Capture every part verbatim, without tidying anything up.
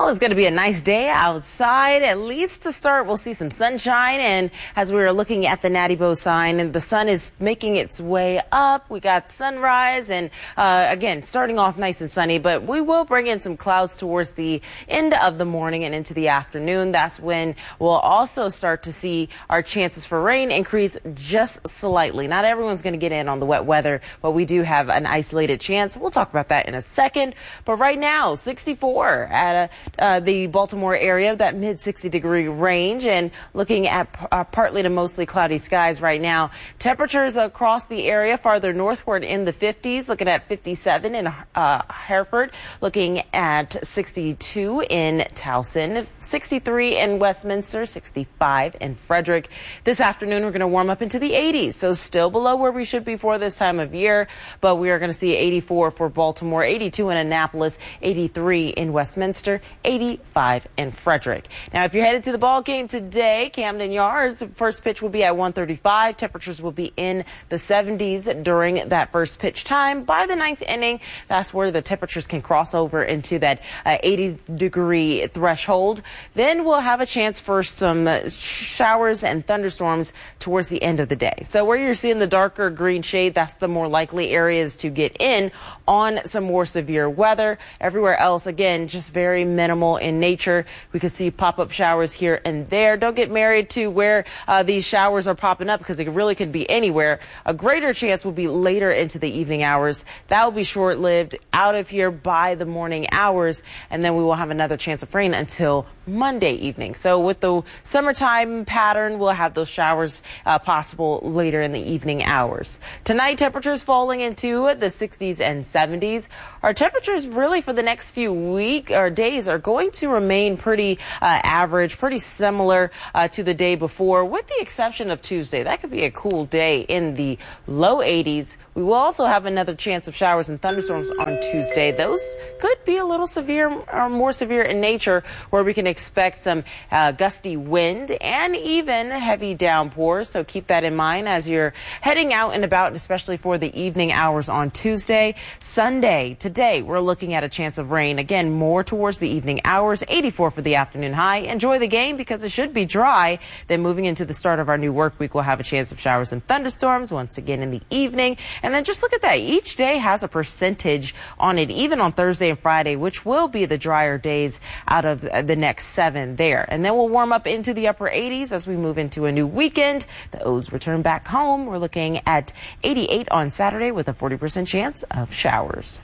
Well, it's going to be a nice day outside. At least to start, we'll see some sunshine. And as we were looking at the Natty Boh sign, and the sun is making its way up. We got sunrise and, uh, again, starting off nice and sunny. But we will bring in some clouds towards the end of the morning and into the afternoon. That's when we'll also start to see our chances for rain increase just slightly. Not everyone's going to get in on the wet weather, but we do have an isolated chance. We'll talk about that in a second. But right now, sixty-four at a Uh, the Baltimore area, that mid sixty degree range, and looking at uh, partly to mostly cloudy skies right now. Temperatures across the area farther northward in the fifties, looking at fifty-seven in uh, Hereford, looking at sixty-two in Towson, sixty-three in Westminster, sixty-five in Frederick. This afternoon, we're going to warm up into the eighties, so still below where we should be for this time of year, but we are going to see eighty-four for Baltimore, eighty-two in Annapolis, eighty-three in Westminster, eighty-five in Frederick. Now, if you're headed to the ball game today, Camden Yards, first pitch will be at one thirty-five. Temperatures will be in the seventies during that first pitch time. By the ninth inning, that's where the temperatures can cross over into that uh, eighty degree threshold. Then we'll have a chance for some uh, showers and thunderstorms towards the end of the day. So where you're seeing the darker green shade, that's the more likely areas to get in on some more severe weather. Everywhere else, again, just very minimal in nature. We could see pop-up showers here and there. Don't get married to where uh, these showers are popping up, because it really could be anywhere. A greater chance will be later into the evening hours. That will be short-lived, out of here by the morning hours, and then we will have another chance of rain until Monday evening. So with the summertime pattern, we'll have those showers uh, possible later in the evening hours. Tonight, temperatures falling into the sixties and seventies. Our temperatures really for the next few weeks or days are going to remain pretty uh, average, pretty similar uh, to the day before, with the exception of Tuesday. That could be a cool day in the low eighties. We will also have another chance of showers and thunderstorms on Tuesday. Those could be a little severe or more severe in nature, where we can expect some uh, gusty wind and even heavy downpours. So keep that in mind as you're heading out and about, especially for the evening hours on Tuesday. Sunday, today, we're looking at a chance of rain. Again, more towards the evening hours, eighty-four for the afternoon high. Enjoy the game because it should be dry. Then moving into the start of our new work week, we'll have a chance of showers and thunderstorms once again in the evening. And then just look at that. Each day has a percentage on it, even on Thursday and Friday, which will be the drier days out of the next seven there. And then we'll warm up into the upper eighties as we move into a new weekend. The O's return back home. We're looking at eighty-eight on Saturday with a forty percent chance of showers.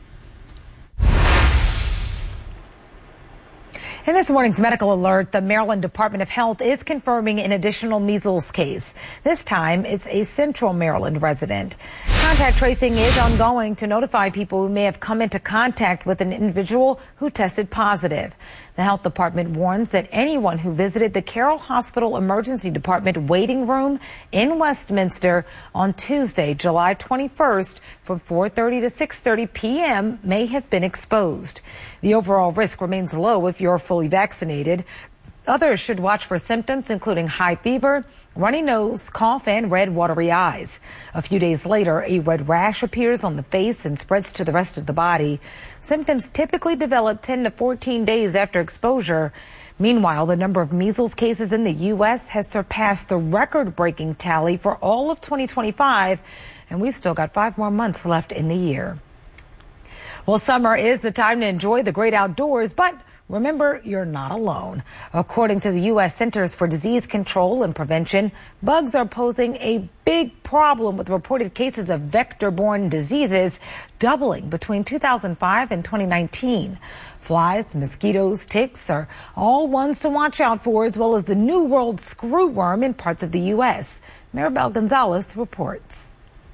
In this morning's medical alert, the Maryland Department of Health is confirming an additional measles case. This time, it's a Central Maryland resident. Contact tracing is ongoing to notify people who may have come into contact with an individual who tested positive. The health department warns that anyone who visited the Carroll Hospital Emergency Department waiting room in Westminster on Tuesday, July twenty-first, from four thirty to six thirty p m may have been exposed. The overall risk remains low if you're fully vaccinated. Others should watch for symptoms including high fever, runny nose, cough, and red watery eyes. A few days later, a red rash appears on the face and spreads to the rest of the body. Symptoms typically develop ten to fourteen days after exposure. Meanwhile, the number of measles cases in the U S has surpassed the record-breaking tally for all of twenty twenty-five, and we've still got five more months left in the year. Well, summer is the time to enjoy the great outdoors, but remember, you're not alone. According to the U S Centers for Disease Control and Prevention, bugs are posing a big problem, with reported cases of vector-borne diseases doubling between two thousand five and twenty nineteen. Flies, mosquitoes, ticks are all ones to watch out for, as well as the New World screwworm in parts of the U S Maribel Gonzalez reports.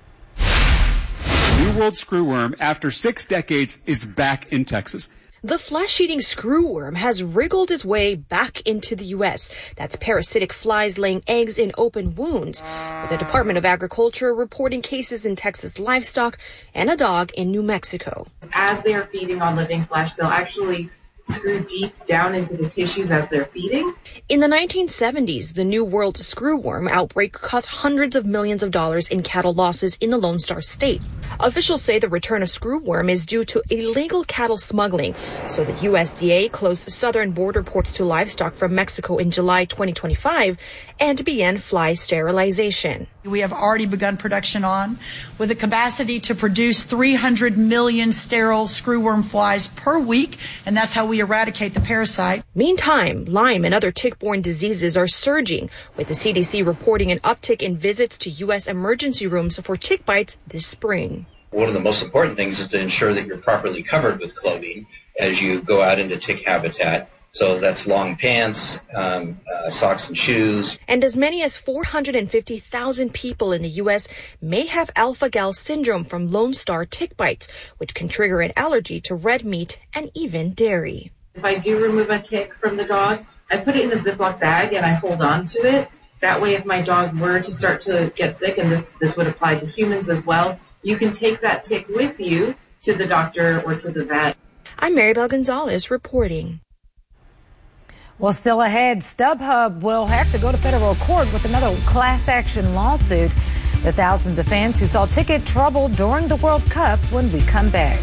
New World screwworm, after six decades, is back in Texas. The flesh-eating screwworm has wriggled its way back into the U S. That's parasitic flies laying eggs in open wounds, with the Department of Agriculture reporting cases in Texas livestock and a dog in New Mexico. As they are feeding on living flesh, they'll actually screw deep down into the tissues as they're feeding. In the nineteen seventies, the New World screwworm outbreak cost hundreds of millions of dollars in cattle losses in the Lone Star State. Officials say the return of screwworm is due to illegal cattle smuggling. So the U S D A closed southern border ports to livestock from Mexico in July twenty twenty-five and began fly sterilization. We have already begun production on with a capacity to produce three hundred million sterile screwworm flies per week, and that's how we eradicate the parasite. Meantime, Lyme and other tick-borne diseases are surging, with the C D C reporting an uptick in visits to U S emergency rooms for tick bites this spring. One of the most important things is to ensure that you're properly covered with clothing as you go out into tick habitat. So that's long pants, um, uh, socks and shoes. And as many as four hundred fifty thousand people in the U S may have alpha-gal syndrome from Lone Star tick bites, which can trigger an allergy to red meat and even dairy. If I do remove a tick from the dog, I put it in a Ziploc bag and I hold on to it. That way, if my dog were to start to get sick, and this, this would apply to humans as well, you can take that tick with you to the doctor or to the vet. I'm Maribel Gonzalez reporting. Well, still ahead, StubHub will have to go to federal court with another class action lawsuit. The thousands of fans who saw ticket trouble during the World Cup when we come back.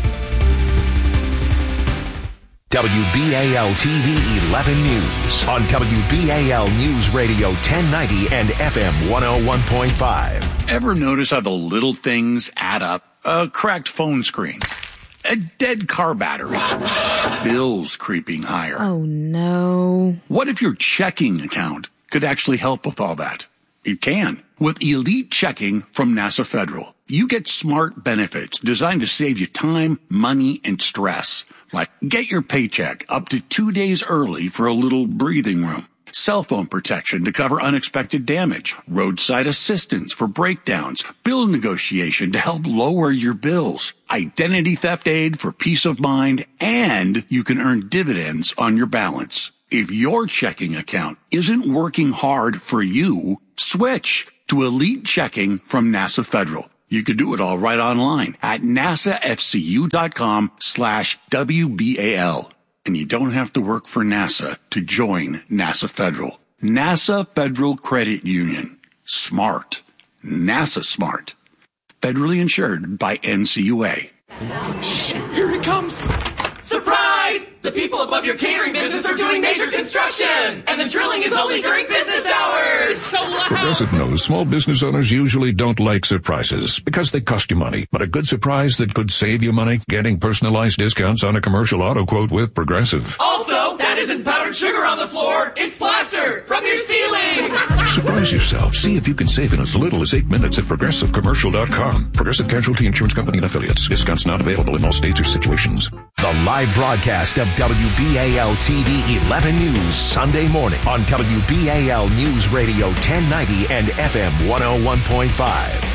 W B A L T V eleven News on W B A L News Radio ten ninety and F M one oh one point five. Ever notice how the little things add up? A cracked phone screen, a dead car battery, bills creeping higher. Oh, no. What if your checking account could actually help with all that? It can. With Elite Checking from NASA Federal, you get smart benefits designed to save you time, money, and stress. Like get your paycheck up to two days early for a little breathing room. Cell phone protection to cover unexpected damage. Roadside assistance for breakdowns. Bill negotiation to help lower your bills. Identity theft aid for peace of mind. And you can earn dividends on your balance. If your checking account isn't working hard for you, switch to Elite Checking from NASA Federal. You could do it all right online at nasafcu.com slash WBAL. And you don't have to work for NASA to join NASA Federal. NASA Federal Credit Union. Smart. NASA smart. Federally insured by N C U A. Shh, here it comes. Surprise! The people above your catering business are doing major construction, and the drilling is only during business hours. So loud. Progressive knows small business owners usually don't like surprises because they cost you money. But a good surprise that could save you money? Getting personalized discounts on a commercial auto quote with Progressive. Also, that isn't powdered sugar on the floor. It's plaster from your ceiling. Surprise yourself. See if you can save in as little as eight minutes at progressive commercial dot com. Progressive Casualty Insurance Company and affiliates. Discounts not available in all states or situations. The live broadcast of W B A L T V eleven News Sunday morning on W B A L News Radio ten ninety and F M one oh one point five.